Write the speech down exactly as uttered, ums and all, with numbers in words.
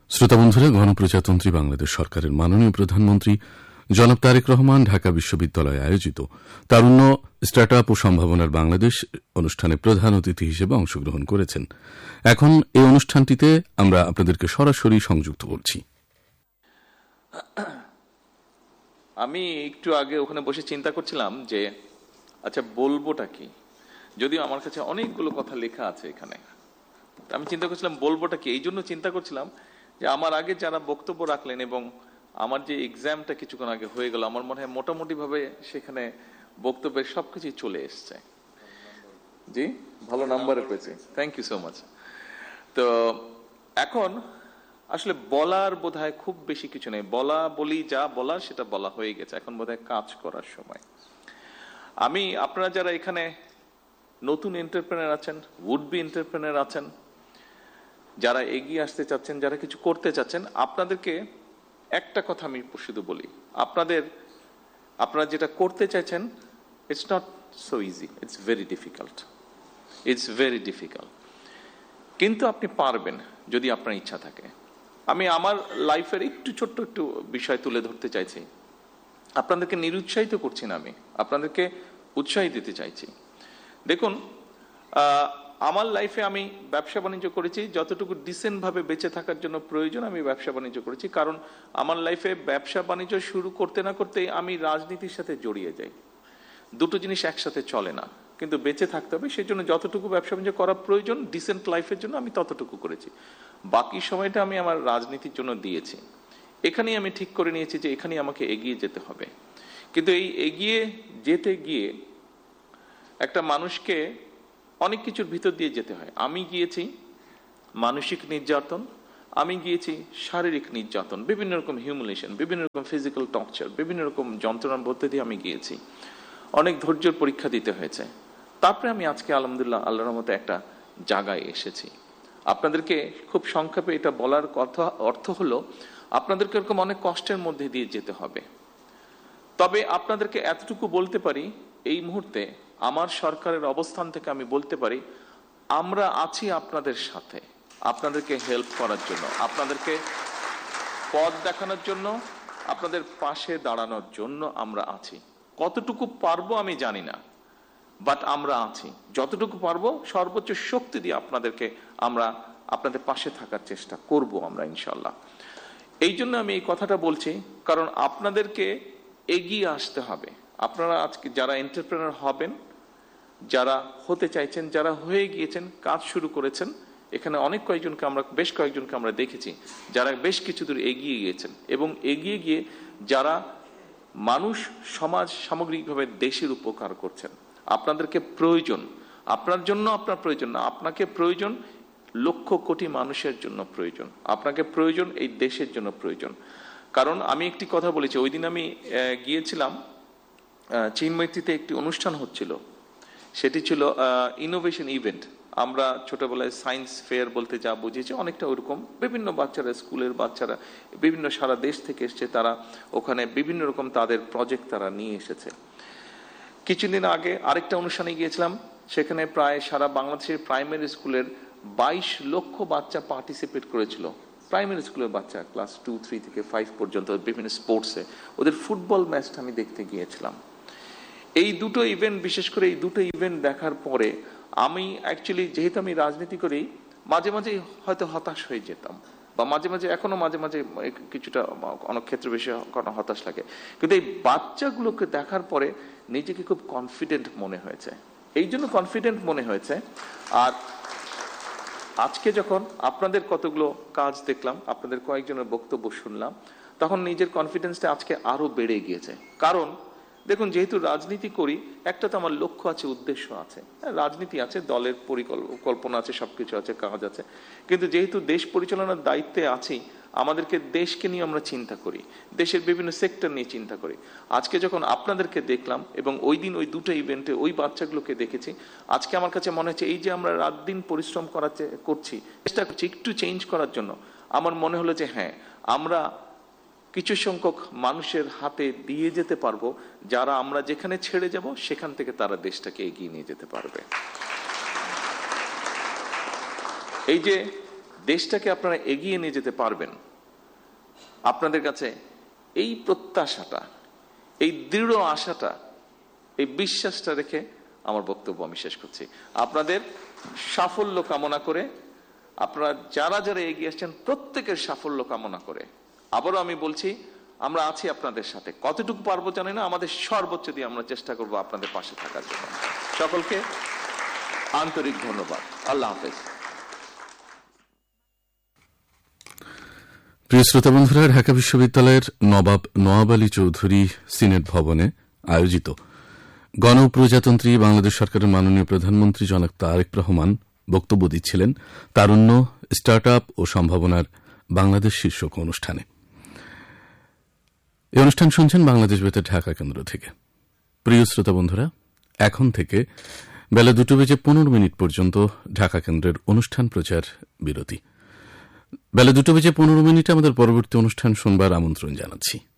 শ্রোতা বন্ধুরা, গণপ্রজাতন্ত্রী বাংলাদেশ সরকারের মাননীয় প্রধানমন্ত্রী জনাব তারেক রহমান ঢাকা বিশ্ববিদ্যালয়ে আয়োজিত তারুণ্য স্টার্ট আপ ও সম্ভাবনার বাংলাদেশ অনুষ্ঠানে প্রধান অতিথি হিসেবে অংশগ্রহণ করেছেন। এখন এই অনুষ্ঠানটিতে আমরা আপনাদেরকে সরাসরি সংযুক্ত করছি। আমি একটু আগে ওখানে বসে চিন্তা করছিলাম যে আচ্ছা বলবোটা কি, যদিও আমার কাছে অনেকগুলো কথা লেখা আছে এখানে। আমি চিন্তা করছিলাম বলবোটা কি, এই জন্য চিন্তা করছিলাম যে আমার আগে যারা বক্তব্য রাখলেন এবং আমার যে এক্সামটা কিছুক্ষণ আগে হয়ে গেল, আমার মনে হয় মোটামুটি ভাবে সেখানে বক্তব্যের সবকিছু চলে এসছে। জি, ভালো নাম্বারে পেয়েছি, থ্যাংক ইউ সো মাচ। তো এখন আসলে বলার বোধহয় খুব বেশি কিছু নেই, বলা বলি যা বলার সেটা বলা হয়ে গেছে, এখন বোধহয় কাজ করার সময়। আমি আপনারা যারা এখানে নতুন এন্টারপ্রেনার আছেন, উড বি এন্টারপ্রেনার আছেন, যারা এগিয়ে আসতে চাচ্ছেন, যারা কিছু করতে চাচ্ছেন, আপনাদেরকে একটা কথা আমি শুধু বলি, আপনাদের আপনারা যেটা করতে চাইছেন it's not so easy, it's very difficult, it's very difficult, কিন্তু আপনি পারবেন যদি আপনার ইচ্ছা থাকে। আমি আমার লাইফের একটু ছোট্ট একটু বিষয় তুলে ধরতে চাইছি। আপনাদেরকে নিরুৎসাহিত করছি না, আমি আপনাদেরকে উৎসাহ দিতে চাইছি। দেখুন, আমার লাইফে আমি ব্যবসা বাণিজ্য করেছি, যতটুকু ডিসেন্ট ভাবে বেঁচে থাকার জন্য প্রয়োজন আমি ব্যবসা বাণিজ্য করেছি। কারণ আমার লাইফে ব্যবসা বাণিজ্য শুরু করতে না করতেই আমি রাজনীতির সাথে জড়িয়ে যাই। দুটো জিনিস একসাথে চলে না, কিন্তু বেঁচে থাকতে হবে, সেই জন্য যতটুকু ব্যবসা বাণিজ্য করা প্রয়োজন ডিসেন্ট লাইফের জন্য আমি ততটুকু করেছি, বাকি সময়টা আমি আমার রাজনীতির জন্য দিয়েছি। এখানেই আমি ঠিক করে নিয়েছি যে এখানেই আমাকে এগিয়ে যেতে হবে। কিন্তু এই এগিয়ে যেতে গিয়ে একটা মানুষকে অনেক কিছুর ভিতর দিয়ে যেতে হয়। আমি গিয়েছি মানসিক নির্যাতন, আমি গিয়েছি শারীরিক নির্যাতন, বিভিন্ন রকম হিউমিলিয়েশন, বিভিন্ন রকম ফিজিক্যাল টর্চার, বিভিন্ন রকম যন্ত্রণার মধ্যে দিয়ে আমি গিয়েছি। অনেক ধৈর্যের পরীক্ষা দিতে হয়েছে। তারপরে আমি আজকে আলহামদুলিল্লাহ আল্লাহর রহমতে একটা জায়গায় এসেছি। আপনাদেরকে খুব সংক্ষেপে এটা বলার কথা অর্থ হলো আপনাদেরকে এরকম অনেক কষ্টের মধ্যে দিয়ে যেতে হবে। তবে আপনাদেরকে এতটুকু বলতে পারি, এই মুহূর্তে আমার সরকারের অবস্থান থেকে আমি বলতে পারি আমরা আছি আপনাদের সাথে, আপনাদেরকে হেল্প করার জন্য, আপনাদেরকে পথ দেখানোর জন্য, আপনাদের পাশে দাঁড়ানোর জন্য আমরা আছি। কতটুকু পারবো আমি জানি না, বাট আমরা আছি। যতটুকু পারবো সর্বোচ্চ শক্তি দিয়ে আপনাদেরকে আমরা আপনাদের পাশে থাকার চেষ্টা করব আমরা ইনশাল্লাহ। এই জন্য আমি এই কথাটা বলছি, কারণ আপনাদেরকে এগিয়ে আসতে হবে। আপনারা আজকে যারা এন্টারপ্রেনার হবেন, যারা হতে চাইছেন, যারা হয়ে গিয়েছেন, কাজ শুরু করেছেন, এখানে অনেক কয়েকজনকে আমরা বেশ কয়েকজনকে আমরা দেখেছি যারা বেশ কিছু দূর এগিয়ে গিয়েছেন, এবং এগিয়ে গিয়ে যারা মানুষ, সমাজ, সামগ্রিকভাবে দেশের উপকার করছেন। আপনাদেরকে প্রয়োজন, আপনার জন্য আপনার প্রয়োজন না, আপনাকে প্রয়োজন লক্ষ কোটি মানুষের জন্য প্রয়োজন, আপনাকে প্রয়োজন এই দেশের জন্য প্রয়োজন। কারণ আমি একটি কথা বলেছি, ওই দিন আমি গিয়েছিলাম চিন্ময়ীতে, একটি অনুষ্ঠান হচ্ছিল, সেটি ছিল ইনোভেশন ইভেন্ট। আমরা ছোটবেলায় সায়েন্স ফেয়ার বলতে যা বুঝেছি অনেকটা ওরকম, বিভিন্ন বাচ্চারা, স্কুলের বাচ্চারা বিভিন্ন সারা দেশ থেকে এসছে, তারা ওখানে বিভিন্ন রকম তাদের প্রজেক্ট তারা নিয়ে এসেছে। কিছুদিন আগে আরেকটা অনুষ্ঠানে গিয়েছিলাম, সেখানে প্রায় সারা বাংলাদেশের প্রাইমারি স্কুলের বাইশ লক্ষ বাচ্চা পার্টিসিপেট করেছিল। প্রাইমারি স্কুলের বাচ্চা ক্লাস টু থ্রি থেকে ফাইভ পর্যন্ত বিভিন্ন স্পোর্টসে, ওদের ফুটবল ম্যাচটা আমি দেখতে গিয়েছিলাম। এই দুটো ইভেন্ট, বিশেষ করে এই দুটো ইভেন্ট দেখার পরে আমি অ্যাকচুয়ালি, যেহেতু আমি রাজনীতি করি, মাঝে মাঝে হয়তো হতাশ হয়ে যেতাম, বা মাঝে মাঝে এখনো মাঝে মাঝে কিছুটা অনেক ক্ষেত্রে বেশি কোনো হতাশ লাগে। কিন্তু এই বাচ্চাগুলোকে দেখার পরে নিজেকে খুব কনফিডেন্ট মনে হয়েছে। এই জন্য কনফিডেন্ট মনে হয়েছে। আর আজকে যখন আপনাদের কতগুলো কাজ দেখলাম, আপনাদের কয়েকজনের বক্তব্য শুনলাম, তখন নিজের কনফিডেন্সটা আজকে আরো বেড়ে গিয়েছে। কারণ দেখুন, যেহেতু রাজনীতি করি, একটা তো আমার লক্ষ্য আছে, উদ্দেশ্য আছে, রাজনীতি আছে, দলের পরিকল্পনা আছে, সবকিছু আছে, কাজ আছে, কিন্তু যেহেতু দেশ পরিচালনার দায়িত্বে আছি, আমাদেরকে দেশকে নিয়ে আমরা চিন্তা করি, দেশের বিভিন্ন সেক্টর নিয়ে চিন্তা করি। আজকে যখন আপনাদেরকে দেখলাম এবং ওই দিন ওই দুটো ইভেন্টে ওই বাচ্চাগুলোকে দেখেছি, আজকে আমার কাছে মনে হচ্ছে এই যে আমরা রাত দিন পরিশ্রম করাতে করছি, চেষ্টা করছি একটু চেঞ্জ করার জন্য, আমার মনে হলো যে হ্যাঁ, আমরা কিছু সংখ্যক মানুষের হাতে দিয়ে যেতে পারবো, যারা আমরা যেখানে ছেড়ে যাব সেখান থেকে তারা দেশটাকে এগিয়ে নিয়ে যেতে পারবে। এই যে দেশটাকে আপনারা এগিয়ে নিয়ে যেতে পারবেন, আপনাদের কাছে এই প্রত্যাশাটা, এই দৃঢ় আশাটা, এই বিশ্বাসটা রেখে আমার বক্তব্য আমি শেষ করছি। আপনাদের সাফল্য কামনা করে, আপনারা যারা যারা এগিয়ে আসছেন প্রত্যেকের সাফল্য কামনা করে, আবারও আমি বলছি আমরা আছি আপনাদের সাথে। কতটুকু পারবো জানি না, আমাদের সর্বোচ্চ দিয়ে আমরা চেষ্টা করব আপনাদের পাশে থাকার জন্য। সকলকে আন্তরিক ধন্যবাদ। আল্লাহ হাফেজ। প্রিয় শ্রোতা বন্ধুরা, ঢাকা বিশ্ববিদ্যালয়ের নবাব নওয়াব আলী চৌধুরী সিনেট ভবনে আয়োজিত গণপ্রজাতন্ত্রী বাংলাদেশ সরকারের মাননীয় প্রধানমন্ত্রী জনাব তারেক রহমান বক্তব্য দিচ্ছিলেন তারুণ্য, স্টার্ট আপ ও সম্ভাবনার বাংলাদেশ শীর্ষক অনুষ্ঠানে। এই অনুষ্ঠান শুনছেন বাংলাদেশ বেতার ঢাকা কেন্দ্র থেকে। প্রিয় শ্রোতা বন্ধুরা, এখন থেকে বেলা দুটো বেজে পনেরো মিনিট পর্যন্ত ঢাকা কেন্দ্রের অনুষ্ঠান প্রচার বিরতি। বেলা দুটো বেজে পনেরো মিনিটে আমাদের পরবর্তী অনুষ্ঠান শুনবার আমন্ত্রণ জানাচ্ছি।